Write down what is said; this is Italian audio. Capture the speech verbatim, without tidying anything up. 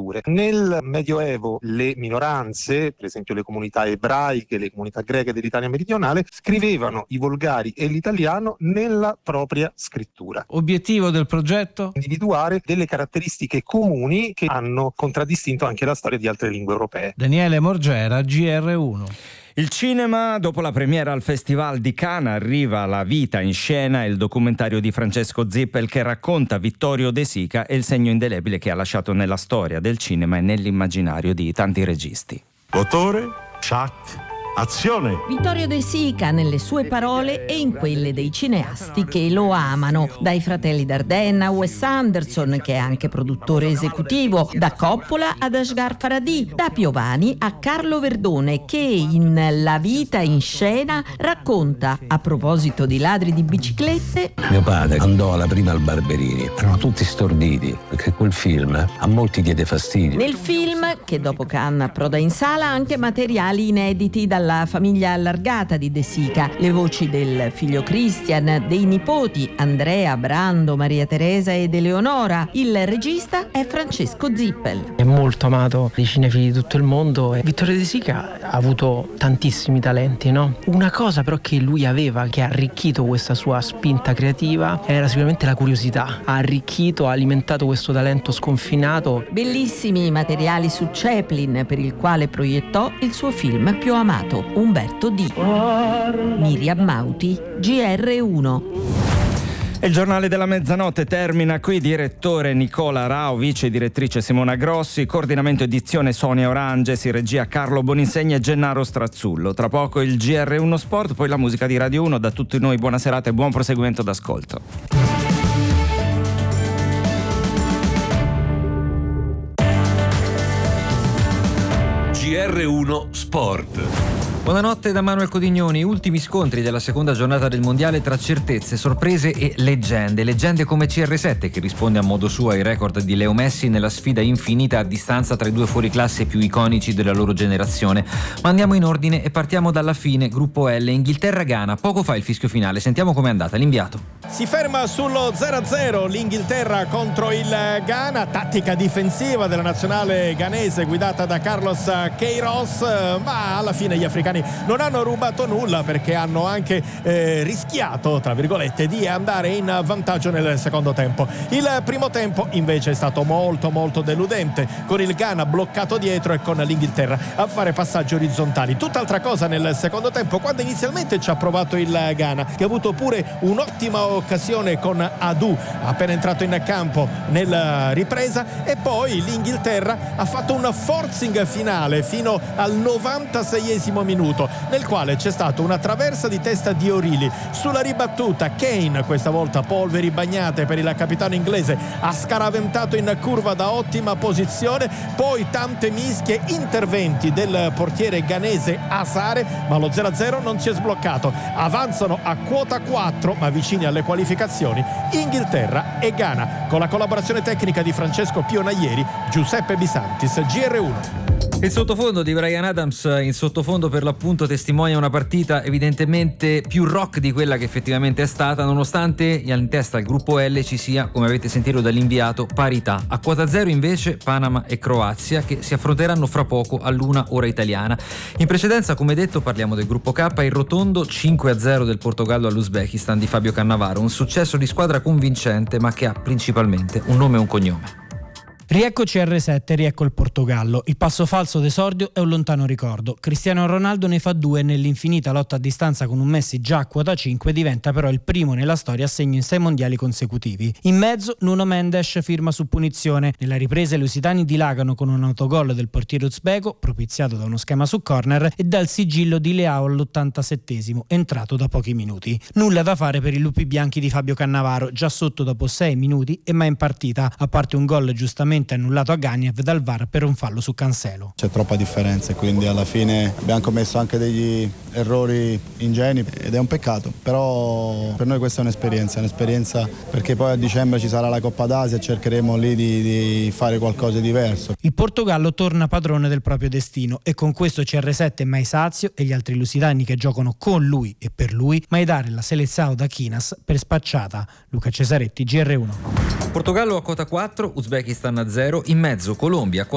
scritture. Nel Medioevo le minoranze, per esempio le comunità ebraiche, le comunità greche dell'Italia meridionale, scrivevano i volgari e l'italiano nella propria scrittura. Obiettivo del progetto? Individuare delle caratteristiche comuni che hanno contraddistinto anche la storia di altre lingue europee. Daniele Morgera, G R uno. Il cinema, dopo la premiera al Festival di Cannes, arriva La vita in scena, il documentario di Francesco Zippel che racconta Vittorio De Sica e il segno indelebile che ha lasciato nella storia del cinema e nell'immaginario di tanti registi. Autore, chat, azione. Vittorio De Sica nelle sue parole e in quelle dei cineasti che lo amano, dai fratelli Dardenne a Wes Anderson, che è anche produttore esecutivo, da Coppola ad Asghar Farhadi, da Piovani a Carlo Verdone, che in La vita in scena racconta, a proposito di ladri di biciclette: mio padre andò alla prima al Barberini, erano tutti storditi perché quel film a molti diede fastidio. Nel film, che dopo Cannes approda in sala, anche materiali inediti dalla famiglia allargata di De Sica, le voci del figlio Christian, dei nipoti Andrea, Brando, Maria Teresa ed Eleonora. Il regista è Francesco Zippel. È molto amato dai cinefili di tutto il mondo e Vittorio De Sica ha avuto tantissimi talenti, no? Una cosa però che lui aveva, che ha arricchito questa sua spinta creativa, era sicuramente la curiosità. Ha arricchito, ha alimentato questo talento sconfinato. Bellissimi materiali su Chaplin, per il quale proiettò il suo film più amato, Umberto D. Miriam Mauti, G R uno. E il giornale della mezzanotte termina qui. Direttore Nicola Rao, vice direttrice Simona Grossi, coordinamento edizione Sonia Oranges, regia Carlo Boninsegna e Gennaro Strazzullo. Tra poco il G R uno Sport, poi la musica di Radio uno. Da tutti noi buona serata e buon proseguimento d'ascolto. G R uno Sport. Buonanotte da Manuel Codignoni. Ultimi scontri della seconda giornata del mondiale tra certezze, sorprese e leggende. Leggende come C R sette, che risponde a modo suo ai record di Leo Messi nella sfida infinita a distanza tra i due fuoriclasse più iconici della loro generazione. Ma andiamo in ordine e partiamo dalla fine. Gruppo L, Inghilterra-Ghana. Poco fa il fischio finale. Sentiamo com'è andata. L'inviato. Si ferma sullo zero a zero l'Inghilterra contro il Ghana, tattica difensiva della nazionale ghanese guidata da Carlos Queiroz, ma alla fine gli africani non hanno rubato nulla perché hanno anche eh, rischiato, tra virgolette, di andare in vantaggio nel secondo tempo. Il primo tempo invece è stato molto molto deludente, con il Ghana bloccato dietro e con l'Inghilterra a fare passaggi orizzontali. Tutt'altra cosa nel secondo tempo, quando inizialmente ci ha provato il Ghana, che ha avuto pure un'ottima occasione con Adu appena entrato in campo nella ripresa, e poi l'Inghilterra ha fatto un forcing finale fino al novantaseiesimo minuto, nel quale c'è stata una traversa di testa di O'Reilly. Sulla ribattuta Kane, questa volta polveri bagnate per il capitano inglese, ha scaraventato in curva da ottima posizione, poi tante mischie, interventi del portiere ghanese Asare, ma lo zero a zero non si è sbloccato. Avanzano a quota quattro, ma vicini alle qualificazioni, Inghilterra e Ghana, con la collaborazione tecnica di Francesco Pionaieri, Giuseppe Bisantis, G R uno. Il sottofondo di Bryan Adams in sottofondo per l'appunto testimonia una partita evidentemente più rock di quella che effettivamente è stata, nonostante in testa al gruppo L ci sia, come avete sentito dall'inviato, parità. A quota zero invece Panama e Croazia, che si affronteranno fra poco all'una ora italiana. In precedenza, come detto, parliamo del gruppo K, il rotondo cinque a zero del Portogallo all'Uzbekistan di Fabio Cannavaro, un successo di squadra convincente ma che ha principalmente un nome e un cognome. Riecco C R sette, riecco il Portogallo. Il passo falso d'esordio è un lontano ricordo. Cristiano Ronaldo ne fa due nell'infinita lotta a distanza con un Messi già a quota cinque, diventa però il primo nella storia a segno in sei mondiali consecutivi. In mezzo Nuno Mendes firma su punizione. Nella ripresa i lusitani dilagano con un autogol del portiere uzbeko, propiziato da uno schema su corner, e dal sigillo di Leao all'ottantasettesimo, entrato da pochi minuti. Nulla da fare per i lupi bianchi di Fabio Cannavaro, già sotto dopo sei minuti e mai in partita, a parte un gol giustamente annullato a Gagnev dal V A R per un fallo su Cancelo. C'è troppa differenza e quindi alla fine abbiamo commesso anche degli errori ingenui ed è un peccato, però per noi questa è un'esperienza, un'esperienza perché poi a dicembre ci sarà la Coppa d'Asia e cercheremo lì di, di fare qualcosa di diverso. Il Portogallo torna padrone del proprio destino e con questo C R sette è mai sazio e gli altri lusitani che giocano con lui e per lui mai dare la Seleção da Quinas per spacciata. Luca Cesaretti, G R uno. Portogallo a quota quattro, Uzbekistan a zero, in mezzo Colombia